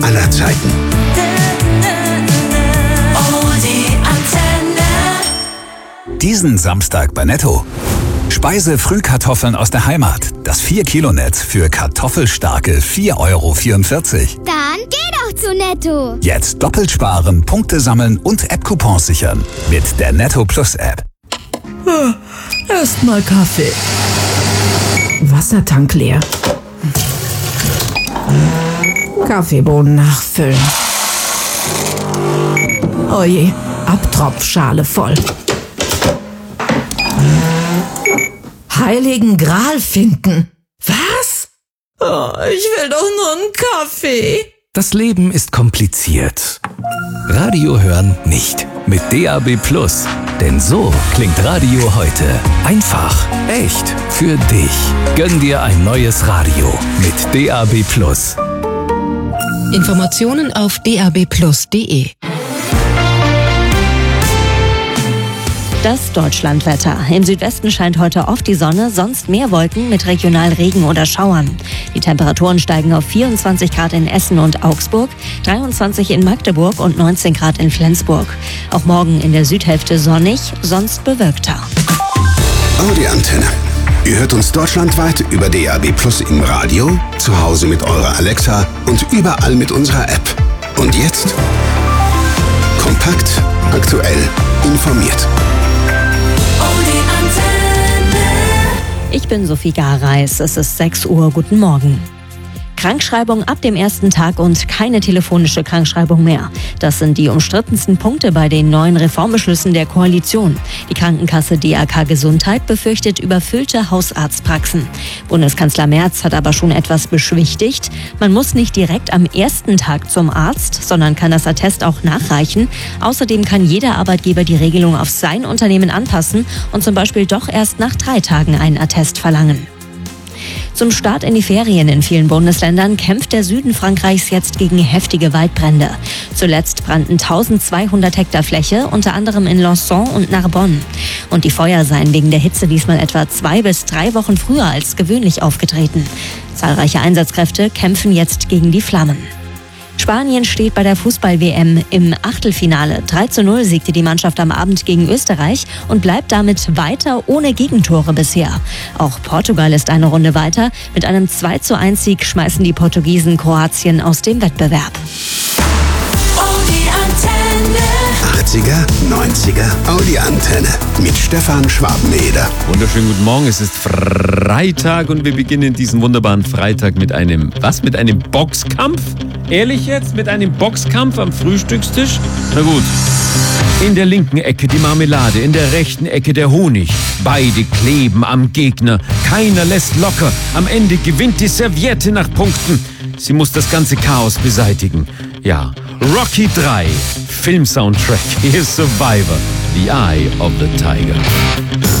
aller Zeiten. Diesen Samstag bei Netto. Speise-Frühkartoffeln aus der Heimat. Das 4-Kilo-Netz für kartoffelstarke 4,44 €. Dann geh doch zu Netto. Jetzt doppelt sparen, Punkte sammeln und App-Coupons sichern. Mit der Netto Plus App. Erstmal Kaffee. Wassertank leer. Kaffeebohnen nachfüllen. Oje, Abtropfschale voll. Heiligen Gral finden. Was? Oh, ich will doch nur einen Kaffee. Das Leben ist kompliziert. Radio hören nicht. Mit DAB+. Denn so klingt Radio heute. Einfach, echt, für dich. Gönn dir ein neues Radio mit DAB+. Informationen auf dabplus.de. Das Deutschlandwetter. Im Südwesten scheint heute oft die Sonne, sonst mehr Wolken mit regional Regen oder Schauern. Die Temperaturen steigen auf 24 Grad in Essen und Augsburg, 23 in Magdeburg und 19 Grad in Flensburg. Auch morgen in der Südhälfte sonnig, sonst bewölkter. Audi Antenne. Ihr hört uns deutschlandweit über DAB+ im Radio, zu Hause mit eurer Alexa und überall mit unserer App. Und jetzt? Kompakt, aktuell, informiert. Ich bin Sophie Gareis, es ist 6 Uhr, guten Morgen. Krankschreibung ab dem ersten Tag und keine telefonische Krankschreibung mehr. Das sind die umstrittensten Punkte bei den neuen Reformbeschlüssen der Koalition. Die Krankenkasse DRK Gesundheit befürchtet überfüllte Hausarztpraxen. Bundeskanzler Merz hat aber schon etwas beschwichtigt. Man muss nicht direkt am ersten Tag zum Arzt, sondern kann das Attest auch nachreichen. Außerdem kann jeder Arbeitgeber die Regelung auf sein Unternehmen anpassen und zum Beispiel doch erst nach 3 Tagen einen Attest verlangen. Zum Start in die Ferien in vielen Bundesländern kämpft der Süden Frankreichs jetzt gegen heftige Waldbrände. Zuletzt brannten 1200 Hektar Fläche, unter anderem in Lançon und Narbonne. Und die Feuer seien wegen der Hitze diesmal etwa 2 bis 3 Wochen früher als gewöhnlich aufgetreten. Zahlreiche Einsatzkräfte kämpfen jetzt gegen die Flammen. Spanien steht bei der Fußball-WM im Achtelfinale. 3:0 siegte die Mannschaft am Abend gegen Österreich und bleibt damit weiter ohne Gegentore bisher. Auch Portugal ist eine Runde weiter. Mit einem 2:1-Sieg schmeißen die Portugiesen Kroatien aus dem Wettbewerb. 80er, 90er, Audi Antenne mit Stefan Schwabeneder. Wunderschönen guten Morgen, es ist Freitag und wir beginnen diesen wunderbaren Freitag mit einem Boxkampf? Ehrlich jetzt? Mit einem Boxkampf am Frühstückstisch? Na gut. In der linken Ecke die Marmelade, in der rechten Ecke der Honig. Beide kleben am Gegner. Keiner lässt locker. Am Ende gewinnt die Serviette nach Punkten. Sie muss das ganze Chaos beseitigen. Ja, Rocky 3, Filmsoundtrack. Hier ist Survivor, The Eye of the Tiger.